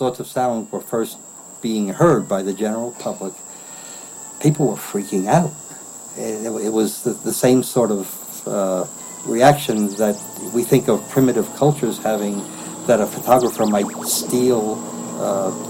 sorts of sounds were first being heard by the general public, people were freaking out. It was the same sort of reaction that we think of primitive cultures having, that a photographer might steal